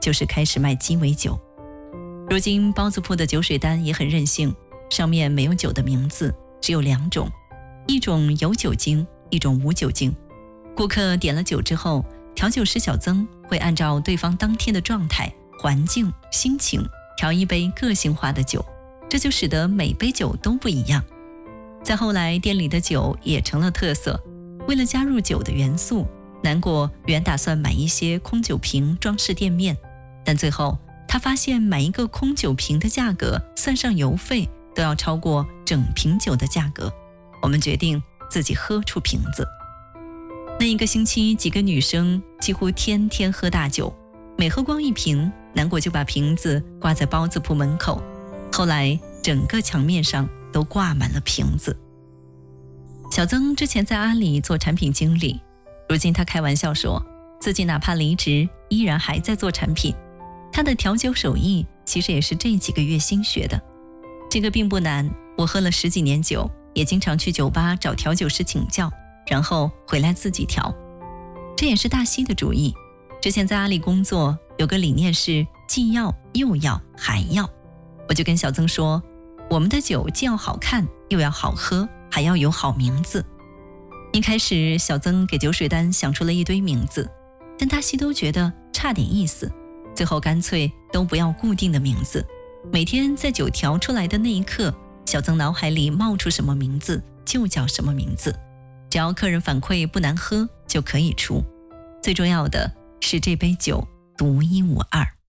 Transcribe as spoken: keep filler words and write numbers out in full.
就是开始卖鸡尾酒。如今包子铺的酒水单也很任性，上面没有酒的名字，只有两种，一种有酒精，一种无酒精。顾客点了酒之后，调酒师小曾会按照对方当天的状态、环境、心情调一杯个性化的酒，这就使得每杯酒都不一样。再后来，店里的酒也成了特色。为了加入酒的元素，南果原打算买一些空酒瓶装饰店面，但最后他发现买一个空酒瓶的价格，算上邮费都要超过整瓶酒的价格。我们决定自己喝出瓶子。那一个星期，几个女生几乎天天喝大酒，每喝光一瓶，南果就把瓶子挂在包子铺门口。后来整个墙面上都挂满了瓶子。小曾之前在阿里做产品经理，如今他开玩笑说，自己哪怕离职，依然还在做产品。他的调酒手艺其实也是这几个月新学的，这个并不难。我喝了十几年酒，也经常去酒吧找调酒师请教，然后回来自己调。这也是大西的主意。之前在阿里工作，有个理念是既要又要还要。我就跟小曾说，我们的酒既要好看，又要好喝，还要有好名字。一开始小曾给酒水单想出了一堆名字，但大西都觉得差点意思，最后干脆都不要固定的名字。每天在酒调出来的那一刻，小曾脑海里冒出什么名字就叫什么名字，只要客人反馈不难喝就可以出。最重要的是这杯酒独一无二。